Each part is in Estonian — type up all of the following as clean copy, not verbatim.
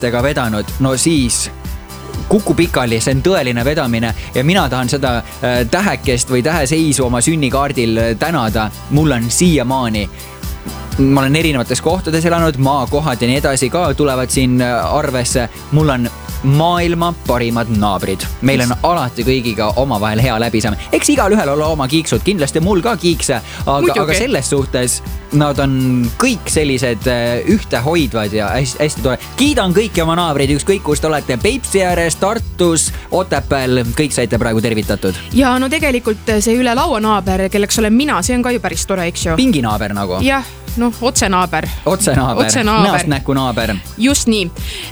sõbradega vedanud, no siis kuku pikali, see on tõeline vedamine ja mina tahan seda tähekest või täheseisu oma sünnikaardil tänada. Mul on siiamaani, ma olen erinevates kohtades elanud, maakohad ja nii edasi ka tulevad siin arvesse. Mul on maailma parimad naabrid. Meil on alati kõigiga omavahel hea läbisaame. Eks igal ühel olla oma kiiksud, kindlasti mul ka kiikse, aga selles suhtes nad on kõik sellised ühtehoidvad ja hästi tore. Kiidan kõiki oma naabreid, ükskõik kust olete, Peipsi ääres, Tartus, Otepääl, kõik saite praegu tervitatud. Ja no tegelikult see üle laua naaber, kelleks olen mina, see on ka ju päris tore, eks ju? Pinginaaber nagu? Jah, noh, otsenaaber. Näost näkku naaber. Just nii.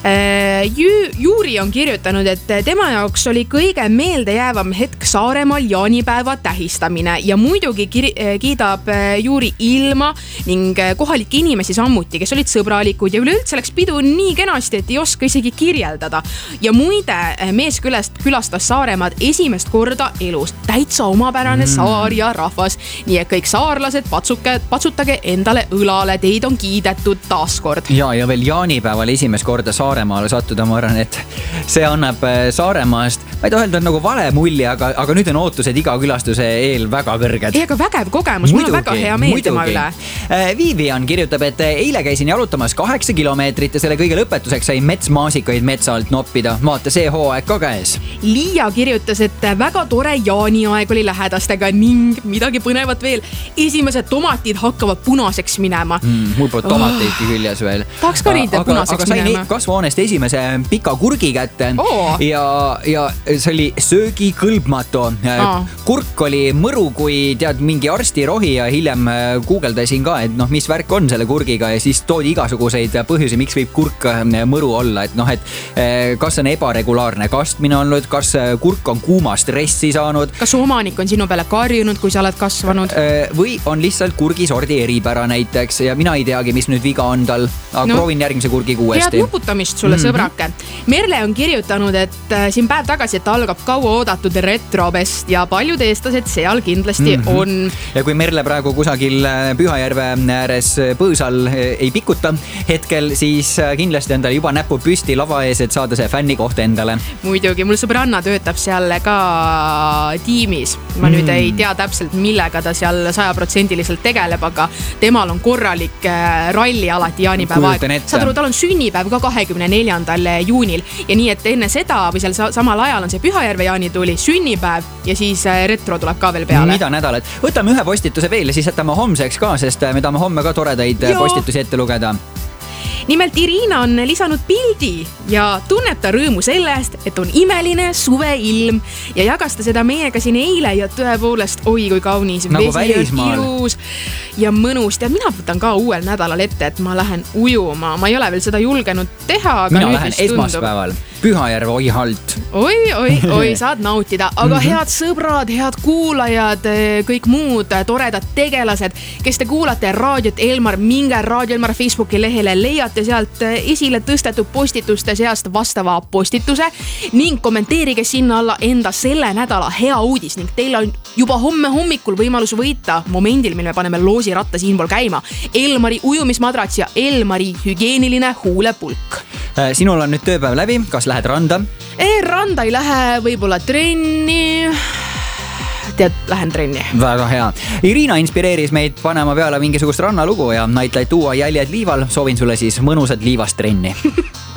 Juuri on kirjutanud, et tema jaoks oli kõige meeldejäävam hetk Saaremaal jaanipäeva tähistamine ja muidugi kiidab Juuri ilma ning kohalikke inimesi sammuti, kes olid sõbralikud ja üleüldse läks pidu nii kenasti, et ei oska isegi kirjeldada. Ja muide, mees külastas Saaremaad esimest korda elus. Täitsa omapärane saar ja rahvas. Nii et kõik saarlased patsutage endale õlale, teid on kiidetud taaskord. Ja veel jaanipäeval esimest korda Saaremaale sattuda, ma arvan, et see annab Saaremaast, ma ei taha öelda nagu vale mulli, aga nüüd on ootused iga külastuse eel väga kõrged. Ega vägev kogemus, mul on väga hea meel tema üle. Vivian kirjutab, et eile käisin jalutamas 8 kilomeetrit ja selle kõige lõpetuseks sai metsmaasikaid metsa alt noppida. Vaata, see hooaeg ka käes. Liia kirjutas, et väga tore jaaniaeg oli lähedastega ning midagi põnevat veel. Esimesed tomatid hakkavad punaseks minema. Mul pole tomateidki küljes veel. Tahaks ka neid punaseks minema. Aga sain kasvuhoonest esimese pika kurgi kätte ja see oli söögikõlbmatu. Kurk oli mõru, kui tead mingi arstirohi ja hiljem guugeldasin ka, et mis värk on selle kurgiga ja siis toodi igasuguseid põhjusi, miks võib kurk mõru olla, et kas on ebaregulaarne kastmine olnud, kas kurk on kuuma stressi saanud. Kas omanik on sinu peale karjunud, kui sa oled kasvanud? Või on lihtsalt kurgisordi eripära näiteks ja mina ei teagi, mis nüüd viga on tal, aga proovin järgmise kurgiga uuesti. Head nuputamist sulle, sõbrake. Merle on kirjutanud, et siin päev tagasi, et algab kaua oodatud retrobest ja paljud eestlased seal kindlasti on. Ja kui Merle praegu kusagil Pühajärve ääres põõsal ei pikuta hetkel, siis kindlasti on tal juba näpu püsti lava ees, et saada see fänni koht endale. Muidugi, mul sõbranna töötab seal ka tiimis. Ma nüüd ei tea täpselt, millega ta seal 100% tegeleb, aga temal on korralik ralli alati jaanipäeva aeg. Saad aru, tal on sünnipäev ka 24. juunil ja nii, et enne seda või seal samal ajal on see Pühajärve jaanituli, sünnipäev ja siis retro tuleb ka veel peale. Mida nädalat? Võtame ühe postituse veel ja siis jätame homseks ka, sest me tahame homme ka toredaid postitusi ette lugeda. Nimelt Irina on lisanud pildi ja tunneb ta rõõmu selle eest, et on imeline suveilm ja jagas ta seda meiega siin eile ja tõepoolest, oi kui kaunis. Nagu välismaal. Ilus ja mõnus. Ja mina võtan ka uuel nädalal ette, et ma lähen ujuma. Ma ei ole veel seda julgenud teha, aga mina lähen esmaspäeval. Pühajärve Oihalt. Oi, saad nautida. Aga head sõbrad, head kuulajad, kõik muud toredad tegelased, kes te kuulate raadiot Elmar, minge Raadio Elmar Facebooki lehele, leiate sealt esile tõstetud postituste seast vastava postituse ning kommenteerige sinna alla enda selle nädala hea uudis ning teil on juba homme hommikul võimalus võita momendil, mil me paneme loosiratta siinpool käima. Elmari ujumismadrats ja Elmari hügieeniline huulepulk. Sinul on nüüd tööpäev läbi, kas lähed randa? Randa ei lähe, võib-olla trenni. Lähen trenni. Väga hea. Irina inspireeris meid panema peale mingisugust rannalugu ja aitled tuua jäljed liival. Soovin sulle siis mõnusat liivast trenni.